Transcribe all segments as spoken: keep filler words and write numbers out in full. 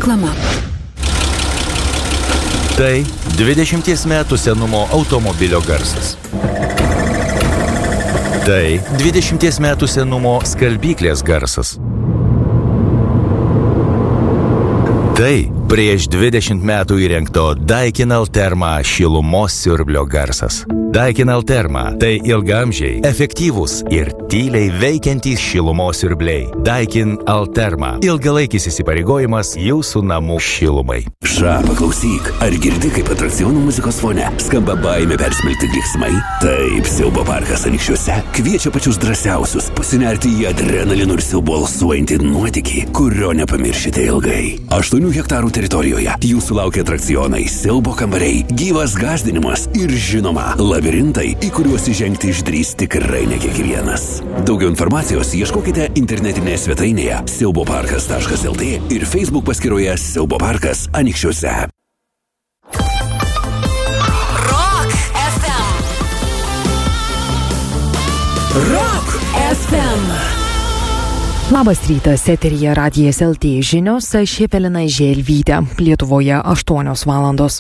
Reklama. Tai dvidešimties metų senumo automobilio garsas. Tai dvidešimties metų senumo skalbyklės garsas. Tai prieš dvidešimt metų įrengto Daikin Alterma šilumos siurblio garsas. Daikin Alterma – tai ilgaamžiai, efektyvūs ir tyliai veikiantys šilumos siurbliai. Daikin Alterma – ilgalaikis įsipareigojimas jūsų namų šilumai. Ša, paklausyk, ar girdi, kaip atrakcionų muzikos fone skamba baimė persmelkti klyksmai? Taip, siaubo parkas Anykščiuose kviečia pačius drąsiausius pasinerti į adrenalinų ir siaubo alsuojantį nuotykį, kurio nepamiršite ilgai. Aštuonių hektarų teritorijoje jūsų laukia atrakcionai, siaubo kambariai, gyvas gąsdinimas ir žinoma labirintai, į kuriuos įžengti išdrįs tikrai ne kiekvienas. Daugiau informacijos ieškokite internetinėje svetainėje siaubo parkas taškas el tė ir Facebook paskyroje Siaubo parkas Anykščiuose. Rock ef em. Rock ef em. Labas rytas, eteryje Radijas el tė žinios, aš Evelina Želvytė, Lietuvoje aštuonios valandos.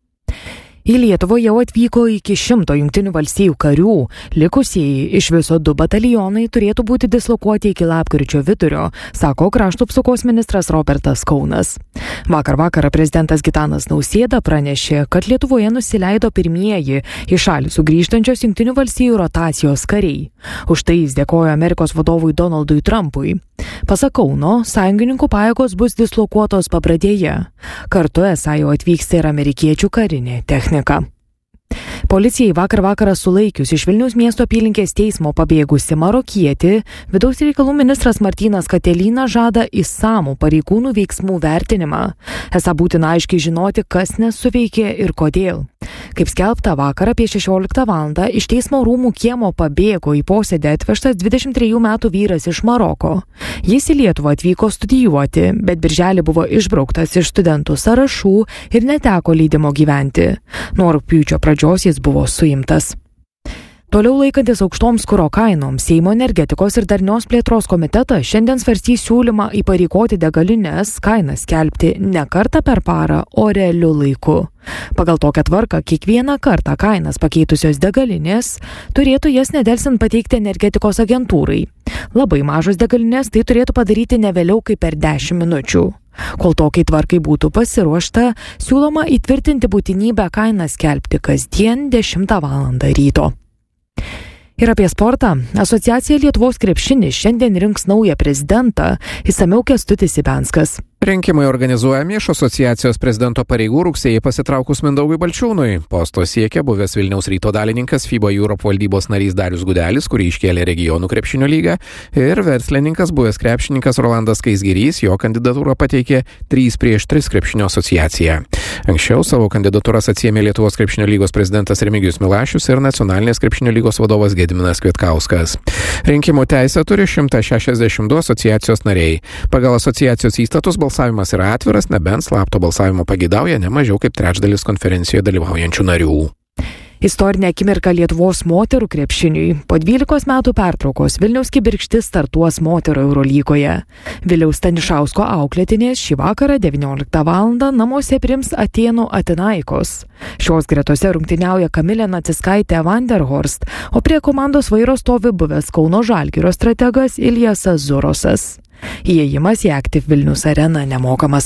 Į Lietuvą jau atvyko iki šimto jungtinių valstijų karių, likusieji iš viso du batalionai turėtų būti dislokuoti iki lapkričio vidurio, sako krašto apsaugos ministras Robertas Kaunas. Vakar vakarą prezidentas Gitanas Nausėda pranešė, kad Lietuvoje nusileido pirmieji į šalį sugrįžtančios jungtinių valstijų rotacijos kariai. Už tai jis dėkojo Amerikos vadovui Donaldui Trumpui. Pasak Kauno, sąjungininkų pajėgos bus dislokuotos Pabradėje. Kartu esą jau atvyksta ir amerikiečių karinė technika. Policijai vakar vakarą sulaikius iš Vilniaus miesto apylinkės teismo pabėgusi marokietį, vidaus reikalų ministras Martynas Katelyna žada išsamų pareigūnų veiksmų vertinimą. Esą būtina aiškiai žinoti, kas nesuveikė ir kodėl. Kaip skelbta, vakar apie šešioliktą valandą iš teismo rūmų kiemo pabėgo į posėdį atvežtas dvidešimt trejų metų vyras iš Maroko. Jis į Lietuvą atvyko studijuoti, bet birželį buvo išbrauktas iš studentų sąrašų ir neteko leidimo gyventi. Nuo rugpjūčio pradžios jis buvo suimtas. Toliau laikantis aukštoms kuro kainoms, Seimo energetikos ir darnios plėtros komitetas šiandien svarstys siūlymą įpareigoti degalines kainas skelbti ne kartą per parą, o realiu laiku. Pagal tokią tvarką, kiekvieną kartą kainas pakeitusios degalinės turėtų jas nedelsiant pateikti energetikos agentūrai. Labai mažos degalinės tai turėtų padaryti ne vėliau kaip per dešimt minučių. Kol tokiai tvarkai būtų pasiruošta, siūloma įtvirtinti būtinybę kainą skelbti kasdien dešimtą valandą ryto. Ir apie sportą. Asociacija Lietuvos krepšinis šiandien rinks naują prezidentą, išsamiau Kęstutis Ibenskas. Rinkimai organizuojami iš asociacijos prezidento pareigų rugsėjį pasitraukus Mindaugui Balčiūnui. Posto siekia buvęs Vilniaus Ryto dalininkas FIBA Europe valdybos narys Darius Gudelis, kurį iškėlė regionų krepšinio lygą, ir verslininkas buvęs krepšininkas Rolandas Skaisgirys, jo kandidatūrą pateikė trys prieš tris krepšinio asociacija. Anksčiau savo kandidatūras atsiėmė Lietuvos krepšinio lygos prezidentas Remigijus Milašius ir nacionalinės krepšinio lygos vadovas Gediminas Kvietkauskas. Rinkimų teisę turi šimtas šešiasdešimt du asociacijos nariai. Pagal asociacijos įstatus balsavimas yra atviras, nebent slapto balsavimo pageidauja ne mažiau kaip trečdalis konferencijoje dalyvaujančių narių. Istorinė akimirka Lietuvos moterų krepšiniui. Po dvylikos metų pertraukos Vilniaus Kibirkštis startuos moterų Eurolygoje. Viliaus Stanišausko auklėtinės šį vakarą devynioliktą valandą namuose priims Atėnų Atinaikos. Šios gretose rungtyniauja Kamilė Naciskaitė Vanderhorst, o prie komandos vairo stovi buvęs Kauno Žalgirio strategas Iljasas Zurosas. Įėjimas į Active Vilnius areną nemokamas.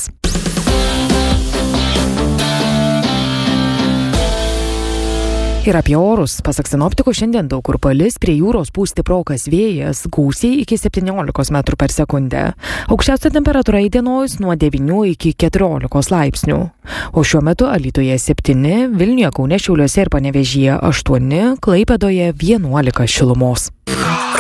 Ir apie orus. Pasak sinoptikų, šiandien daug kur palis, prie jūros pūs stiprokas vėjas, gūsiai iki septyniolikos metrų per sekundę. Aukščiausia temperatūra įdienojus nuo devynių iki keturiolikos laipsnių. O šiuo metu Alytuje septyni, Vilniuje, Kaune, Šiauliuose ir Panevėžyje aštuoni, Klaipėdoje vienuolika šilumos.